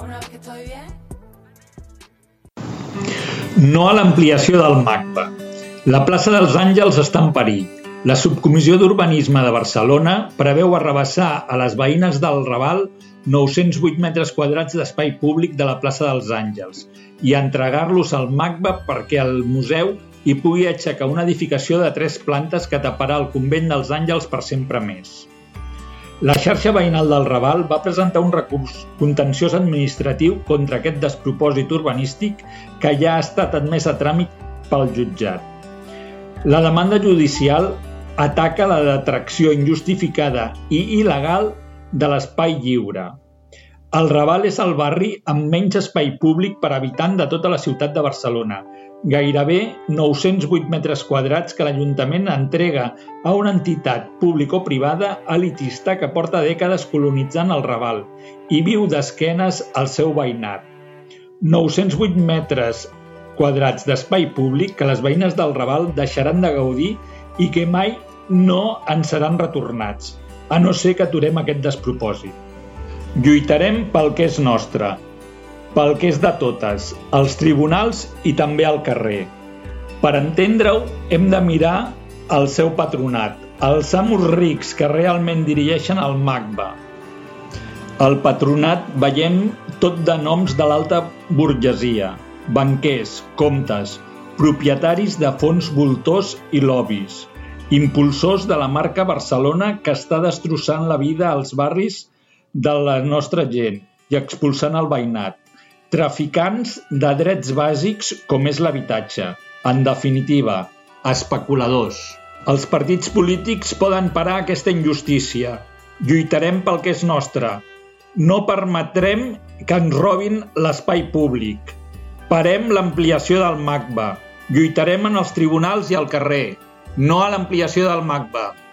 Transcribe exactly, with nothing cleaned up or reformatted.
No a l'ampliació del MACBA. La plaça dels Àngels està en perill. La Subcomissió d'Urbanisme de Barcelona preveu arrabassar a les veïnes del Raval nou-cents vuit metres quadrats d'espai públic de la plaça dels Àngels i entregar-los al MACBA perquè el museu hi pugui aixecar una edificació de tres plantes que taparà el convent dels Àngels per sempre més. La xarxa veïnal del Raval va presentar un recurs contenciós administratiu contra aquest despropòsit urbanístic que ja ha estat admès a tràmit pel jutjat. La demanda judicial ataca la detracció injustificada i il·legal de l'espai lliure. El Raval és el barri amb menys espai públic per habitant de tota la ciutat de Barcelona, gairebé nou-cents vuit metres quadrats que l'Ajuntament entrega a una entitat público-privada elitista que porta dècades colonitzant el Raval i viu d'esquenes al seu veïnat. nou-cents vuit metres quadrats d'espai públic que les veïnes del Raval deixaran de gaudir i que mai no en seran retornats, a no ser que aturem aquest despropòsit. Lluitarem pel que és nostre, pel que és de totes, als tribunals i també al carrer. Per entendre-ho, hem de mirar el seu patronat, els amos rics que realment dirigeixen el MACBA. Al patronat veiem tot de noms de l'alta burgesia, banquers, comtes, propietaris de fons voltors i lobbies, impulsors de la marca Barcelona que està destrossant la vida als barris de la nostra gent i expulsant el veïnat, traficants de drets bàsics com és l'habitatge, en definitiva, especuladors. Els partits polítics poden parar aquesta injustícia. Lluitarem pel que és nostre. No permetrem que ens robin l'espai públic. Parem l'ampliació del MACBA. Lluitarem en els tribunals i al carrer. No a l'ampliació del MACBA.